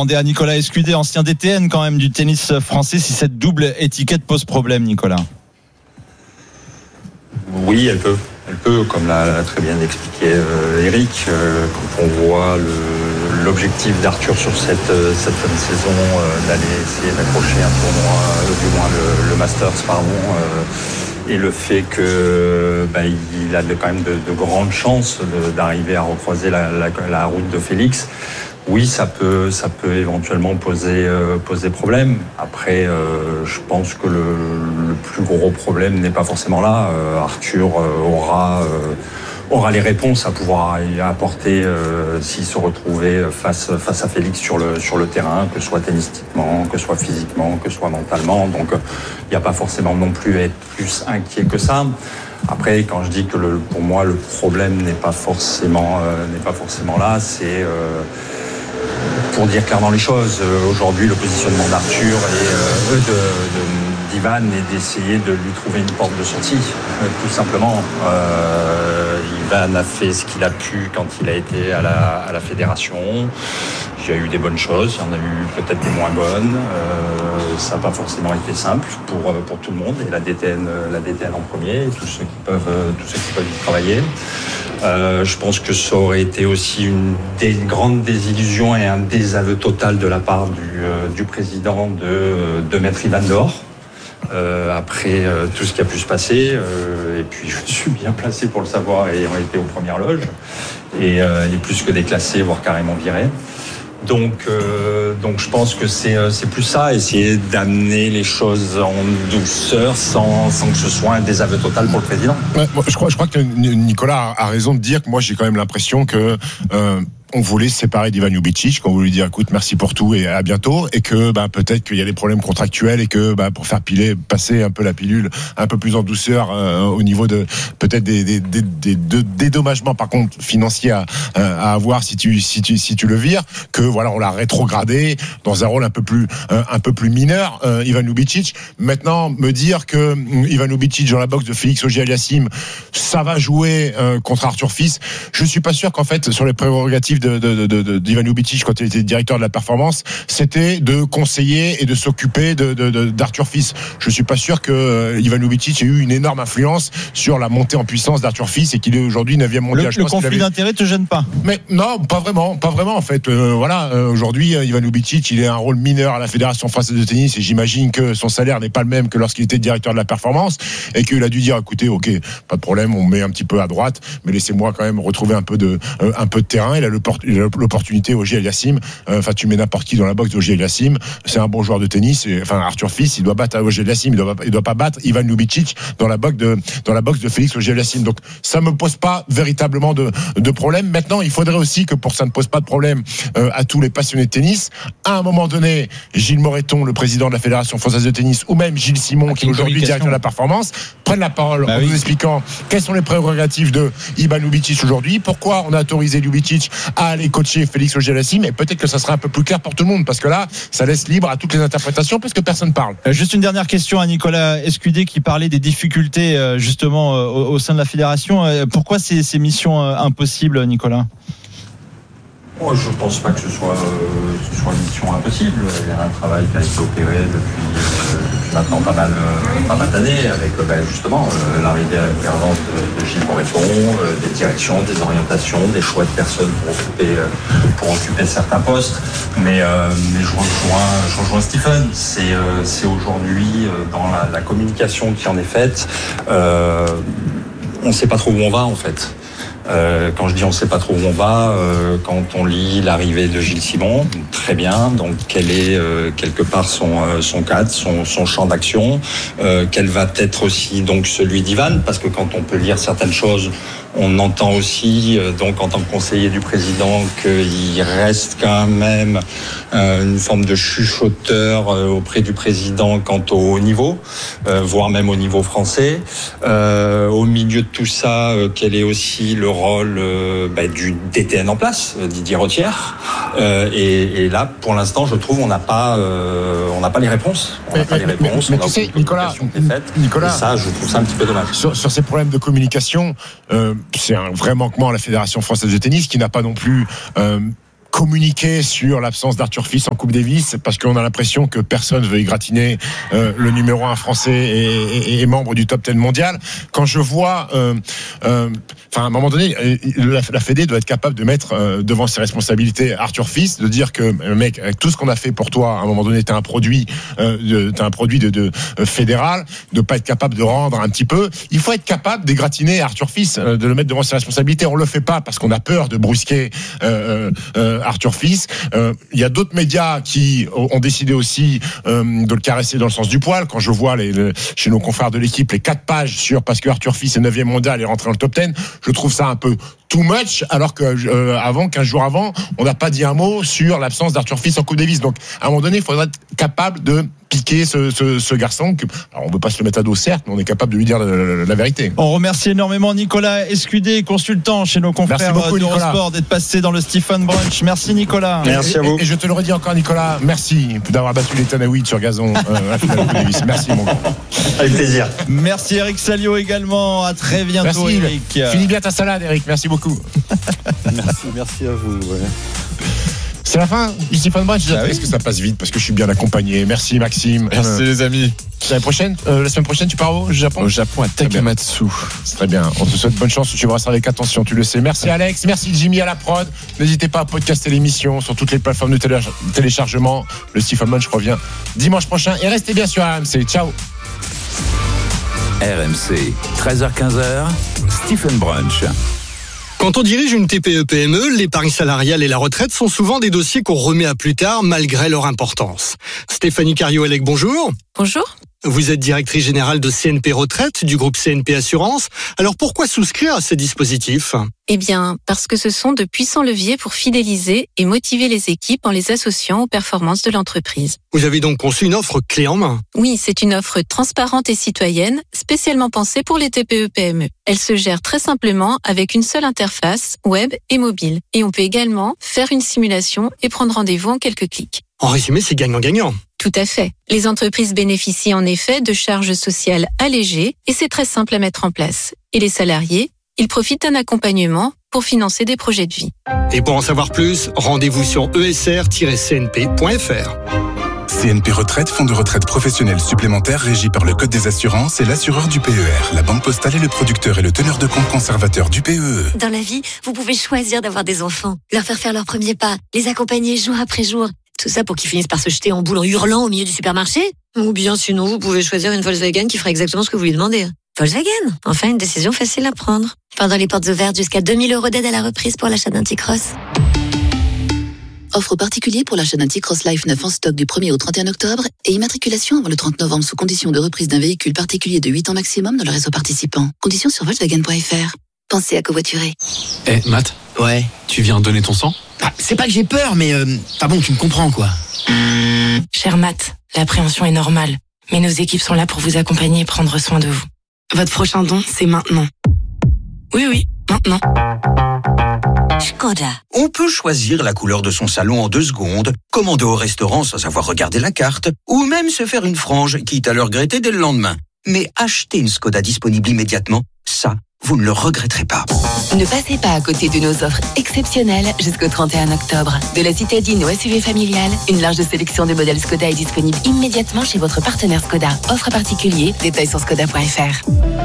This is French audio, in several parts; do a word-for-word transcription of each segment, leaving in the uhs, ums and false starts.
Demandez à Nicolas Escudé, ancien D T N quand même du tennis français, si cette double étiquette pose problème, Nicolas. Oui, elle peut. Elle peut, comme l'a très bien expliqué euh, Eric, euh, quand on voit le, l'objectif d'Arthur sur cette, euh, cette fin de saison, euh, d'aller essayer d'accrocher un tournoi, euh, du moins le, le Masters, pardon, euh, et le fait que bah, il a de, quand même de, de grandes chances de, d'arriver à recroiser la, la, la route de Félix. Oui, ça peut, ça peut éventuellement poser, euh, poser problème. Après, euh, je pense que le, le plus gros problème n'est pas forcément là. Euh, Arthur euh, aura, euh, aura les réponses à pouvoir y apporter euh, s'il se retrouvait face, face à Félix sur le, sur le terrain, que ce soit tennistiquement, que ce soit physiquement, que ce soit mentalement. Donc, il euh, n'y a pas forcément non plus à être plus inquiet que ça. Après, quand je dis que le, pour moi, le problème n'est pas forcément, euh, n'est pas forcément là, c'est... Euh, pour dire clairement les choses, euh, aujourd'hui le positionnement d'Arthur et euh, de, de, d'Ivan est d'essayer de lui trouver une porte de sortie, euh, tout simplement. Euh, Ivan a fait ce qu'il a pu quand il a été à la, à la fédération. Il y a eu des bonnes choses, il y en a eu peut-être des moins bonnes. Euh, ça n'a pas forcément été simple pour, pour tout le monde, et la D T N, la D T N en premier, et tous ceux qui peuvent, tous ceux qui peuvent y travailler. Euh, je pense que ça aurait été aussi une, dé, une grande désillusion et un désaveu total de la part du, euh, du président de, de mettre Ivan dehors. Euh, après euh, tout ce qui a pu se passer, euh, et puis je suis bien placé pour le savoir, ayant été aux premières loges, et, euh, et plus que déclassé, voire carrément viré. Donc, euh, donc je pense que c'est, c'est plus ça, essayer d'amener les choses en douceur sans, sans que ce soit un désaveu total pour le président. Ouais, je crois, je crois que Nicolas a raison de dire que moi j'ai quand même l'impression que euh, on voulait se séparer d'Ivan Ljubicic, qu'on voulait lui dire écoute merci pour tout et à bientôt, et que bah, peut-être qu'il y a des problèmes contractuels et que bah, pour faire piler, passer un peu la pilule un peu plus en douceur euh, au niveau de peut-être des, des, des, des, des dédommagements par contre financiers à, à avoir si tu, si, tu, si tu le vires, que voilà on l'a rétrogradé dans un rôle un peu plus, euh, un peu plus mineur, euh, Ivan Ljubicic. Maintenant me dire que euh, Ivan Ljubicic dans la boxe de Félix Auger-Aliassime ça va jouer euh, contre Arthur Fils, je suis pas sûr qu'en fait sur les prérogatives de, de, de, de, d'Ivan Ljubicic quand il était directeur de la performance, c'était de conseiller et de s'occuper de, de, de, d'Arthur Fils. Je suis pas sûr que euh, Ivan Ljubicic ait eu une énorme influence sur la montée en puissance d'Arthur Fils et qu'il est aujourd'hui neuvième mondial. Le, le conflit avait... d'intérêt te gêne pas? Mais non, pas vraiment, pas vraiment en fait. Euh, voilà, euh, aujourd'hui Ivan Ljubicic, il a un rôle mineur à la Fédération française de tennis et j'imagine que son salaire n'est pas le même que lorsqu'il était directeur de la performance et qu'il a dû dire écoutez, ok, pas de problème, on met un petit peu à droite, mais laissez-moi quand même retrouver un peu de, euh, un peu de terrain. Il a le l'opportunité Auger-Aliassime. Enfin, euh, tu mets n'importe qui dans la boxe d'Auger-Aliassime. C'est un bon joueur de tennis. Et, enfin, Arthur Fils, il doit battre Auger-Aliassime. Il doit, il doit pas battre Ivan Ljubicic dans la boxe de, dans la boxe de Félix Auger-Aliassime. Donc, ça me pose pas véritablement de, de problème. Maintenant, il faudrait aussi que pour que ça ne pose pas de problème euh, à tous les passionnés de tennis, à un moment donné, Gilles Moreton, le président de la Fédération française de tennis, ou même Gilles Simon, qui est aujourd'hui directeur de la performance, prennent la parole bah en oui. nous expliquant quelles sont les prérogatives de Ivan Ljubicic aujourd'hui, pourquoi on a autorisé Ljubicic à aller coacher Félix Auger-Aliassime, et peut-être que ça sera un peu plus clair pour tout le monde, parce que là, ça laisse libre à toutes les interprétations, parce que personne parle. Euh, juste une dernière question à Nicolas Escudé qui parlait des difficultés euh, justement euh, au, au sein de la fédération. Euh, pourquoi ces, ces missions euh, impossibles, Nicolas? Oh, je ne pense pas que ce soit, euh, ce soit une mission impossible. Il y a un travail qui a été opéré depuis, euh, depuis maintenant pas mal, euh, pas mal d'années, avec euh, ben, justement euh, l'arrivée à la gouvernance de, de Gilles Moreton, euh, des directions, des orientations, des choix de personnes pour occuper, euh, pour occuper certains postes. Mais, euh, mais je, rejoins, je rejoins Stephen. C'est, euh, c'est aujourd'hui, euh, dans la, la communication qui en est faite, euh, on ne sait pas trop où on va en fait. Euh, quand je dis on ne sait pas trop où on va, euh, quand on lit l'arrivée de Gilles Simon, très bien, donc quel est euh, quelque part son, euh, son cadre, son, son champ d'action, euh, quel va être aussi donc celui d'Ivan, parce que quand on peut lire certaines choses, on entend aussi, euh, donc en tant que conseiller du président, qu'il reste quand même euh, une forme de chuchoteur euh, auprès du président quant au haut niveau, euh, voire même au niveau français. Euh, au milieu de tout ça, euh, quel est aussi le rôle euh, bah, du D T N en place, Didier Rottière. Euh, et, et là, pour l'instant, je trouve on n'a pas, euh, on n'a pas les réponses. On n'a pas les réponses. Mais, mais, mais tu sais, Nicolas, Nicolas, et ça, je trouve ça un petit peu dommage. Sur, sur ces problèmes de communication, euh, c'est un vrai manquement à la Fédération française de tennis qui n'a pas non plus. Euh, communiquer sur l'absence d'Arthur Fils en Coupe Davis parce qu'on a l'impression que personne veut égratigner euh, le numéro un français et, et, et membre du top dix mondial. Quand je vois, euh, euh, enfin à un moment donné, la, la Fédé doit être capable de mettre euh, devant ses responsabilités Arthur Fils, de dire que mec, avec tout ce qu'on a fait pour toi, à un moment donné, t'as un produit, euh, de, t'as un produit de, de euh, fédéral, de pas être capable de rendre un petit peu. Il faut être capable d'égratigner Arthur Fils, euh, de le mettre devant ses responsabilités. On le fait pas parce qu'on a peur de brusquer euh, euh, Arthur Fils. Il euh, y a d'autres médias qui ont décidé aussi euh, de le caresser dans le sens du poil. Quand je vois les, les, chez nos confrères de l'équipe les quatre pages sur parce que Arthur Fils est neuvième mondial et rentré dans le top dix, je trouve ça un peu too much, alors que euh, avant, quinze jours avant, on n'a pas dit un mot sur l'absence d'Arthur Fils en Coupe Davis. Donc, à un moment donné, il faudra être capable de piquer ce, ce, ce garçon. Que, alors, on ne veut pas se le mettre à dos, certes, mais on est capable de lui dire la, la, la vérité. On remercie énormément Nicolas Escudé, consultant chez nos confrères d'Eurosport, d'être passé dans le Stephen Brunch. Merci Nicolas. Merci et, à vous. Et, et je te le redis encore, Nicolas, merci d'avoir battu les Tanaouïdes sur gazon euh, à la finale de Coupe Davis. Merci, mon gars. Avec plaisir. Merci Eric Salio également. À très bientôt, merci, Eric. Finis bien ta salade, Eric. Merci beaucoup. Merci, merci à vous. Ouais. C'est la fin du Stephen Brunch. Ah oui. Est-ce que ça passe vite parce que je suis bien accompagné. Merci Maxime. Merci euh, les amis. La prochaine, euh, la semaine prochaine, tu pars au Japon. Au Japon à Takamatsu. C'est très bien. On te souhaite bonne chance. Tu suivras ça avec attention. Tu le sais. Merci Alex. Merci Jimmy à la prod. N'hésitez pas à podcaster l'émission sur toutes les plateformes de télé- téléchargement. Le Stephen Brunch revient dimanche prochain. Et restez bien sur R M C. Ciao. R M C, treize heures quinze, Stephen Brunch. Quand on dirige une T P E P M E, l'épargne salariale et la retraite sont souvent des dossiers qu'on remet à plus tard malgré leur importance. Stéphanie Cario-Elec, bonjour. Bonjour. Vous êtes directrice générale de C N P Retraite du groupe C N P Assurance. Alors pourquoi souscrire à ces dispositifs ? Eh bien, parce que ce sont de puissants leviers pour fidéliser et motiver les équipes en les associant aux performances de l'entreprise. Vous avez donc conçu une offre clé en main. Oui, c'est une offre transparente et citoyenne, spécialement pensée pour les T P E P M E. Elle se gère très simplement avec une seule interface, web et mobile. Et on peut également faire une simulation et prendre rendez-vous en quelques clics. En résumé, c'est gagnant-gagnant. Tout à fait. Les entreprises bénéficient en effet de charges sociales allégées et c'est très simple à mettre en place. Et les salariés, ils profitent d'un accompagnement pour financer des projets de vie. Et pour en savoir plus, rendez-vous sur e s r tiret c n p point f r. C N P Retraite, fonds de retraite professionnel supplémentaire régi par le Code des assurances et l'assureur du P E R. La Banque Postale est le producteur et le teneur de compte conservateur du P E E. Dans la vie, vous pouvez choisir d'avoir des enfants, leur faire faire leurs premiers pas, les accompagner jour après jour. Tout ça pour qu'ils finissent par se jeter en boule en hurlant au milieu du supermarché. Ou bien sinon, vous pouvez choisir une Volkswagen qui fera exactement ce que vous lui demandez. Volkswagen, enfin une décision facile à prendre. Pendant les portes ouvertes, jusqu'à deux mille euros d'aide à la reprise pour l'achat d'un T-Cross. Offre particulière pour l'achat d'un T-Cross Life neuf en stock du premier au trente et un octobre et immatriculation avant le trente novembre sous condition de reprise d'un véhicule particulier de huit ans maximum dans le réseau participant. Conditions sur Volkswagen point f r. Pensez à covoiturer. Eh, hey, Matt. Ouais. Tu viens donner ton sang ? Ah, c'est pas que j'ai peur, mais euh, ah bon, tu me comprends, quoi. Cher Matt, l'appréhension est normale, mais nos équipes sont là pour vous accompagner et prendre soin de vous. Votre prochain don, c'est maintenant. Oui, oui, maintenant. Skoda. On peut choisir la couleur de son salon en deux secondes, commander au restaurant sans avoir regardé la carte, ou même se faire une frange, quitte à le regretter dès le lendemain. Mais acheter une Skoda disponible immédiatement, ça, vous ne le regretterez pas. Ne passez pas à côté de nos offres exceptionnelles jusqu'au trente et un octobre. De la citadine au S U V familial, une large sélection de modèles Skoda est disponible immédiatement chez votre partenaire Skoda. Offre particulier, détails sur skoda point f r.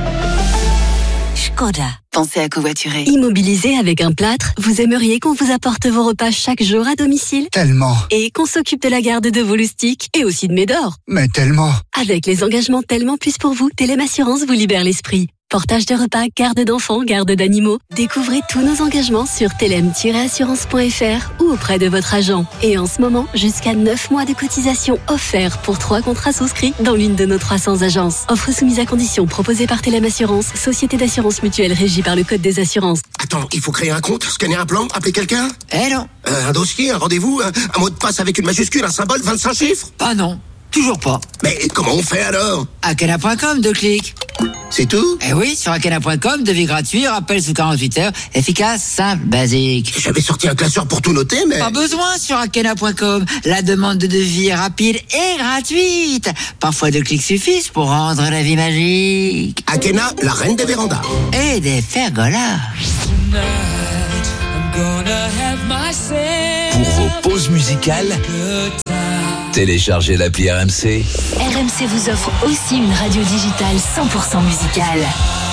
Skoda. Pensez à covoiturer. Immobilisé avec un plâtre, vous aimeriez qu'on vous apporte vos repas chaque jour à domicile ? Tellement. Et qu'on s'occupe de la garde de vos loustiques et aussi de Médor ? Mais tellement. Avec les engagements Tellement Plus pour vous, Telem Assurance vous libère l'esprit. Portage de repas, garde d'enfants, garde d'animaux. Découvrez tous nos engagements sur telem tiret assurance point f r ou auprès de votre agent. Et en ce moment, jusqu'à neuf mois de cotisation offerts pour trois contrats souscrits dans l'une de nos trois cents agences. Offre soumise à conditions proposée par Telem Assurance, société d'assurance mutuelle régie par le Code des assurances. Attends, il faut créer un compte, scanner un plan, appeler quelqu'un ? Eh non. euh, Un dossier, un rendez-vous, un, un mot de passe avec une majuscule, un symbole, vingt-cinq chiffres ? Ah non, toujours pas. Mais comment on fait alors ? Akena point com, deux clics. C'est tout ? Eh oui, sur akena point com, devis gratuit, rappel sous quarante-huit heures, efficace, simple, basique. J'avais sorti un classeur pour tout noter, mais... Pas besoin sur akena point com. La demande de devis est rapide et gratuite. Parfois deux clics suffisent pour rendre la vie magique. Akena, la reine des vérandas. Et des pergolas. Tonight, I'm gonna Pour vos pauses musicales, téléchargez l'appli R M C. R M C vous offre aussi une radio digitale cent pour cent musicale.